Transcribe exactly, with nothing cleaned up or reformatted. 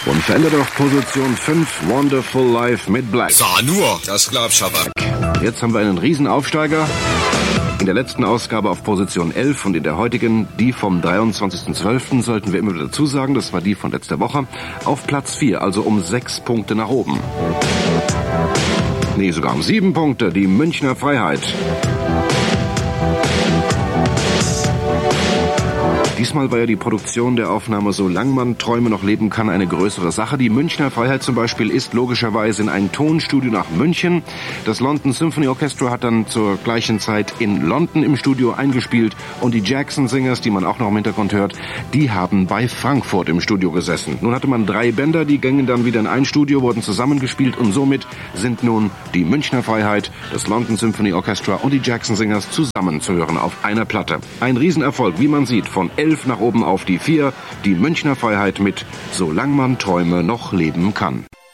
Und verändert auf Position fünf Wonderful Life mit Black. Sag nur, das glaubst du aber. Jetzt haben wir einen Riesenaufsteiger. In der letzten Ausgabe auf Position elf und in der heutigen, die vom dreiundzwanzigsten zwölften sollten wir immer wieder dazu sagen, das war die von letzter Woche, auf Platz vier, also um sechs Punkte nach oben. Nee, sogar um sieben Punkte, die Münchner Freiheit. Diesmal war ja die Produktion der Aufnahme Solange man Träume noch leben kann eine größere Sache. Die Münchner Freiheit zum Beispiel ist logischerweise in ein Tonstudio nach München. Das London Symphony Orchestra hat dann zur gleichen Zeit in London im Studio eingespielt und die Jackson Singers, die man auch noch im Hintergrund hört, die haben bei Frankfurt im Studio gesessen. Nun hatte man drei Bänder, die gingen dann wieder in ein Studio, wurden zusammengespielt und somit sind nun die Münchner Freiheit, das London Symphony Orchestra und die Jackson Singers zusammen zu hören auf einer Platte. Ein Riesenerfolg, wie man sieht, von elf nach oben auf die vier, die Münchner Freiheit mit Solange man Träume noch leben kann.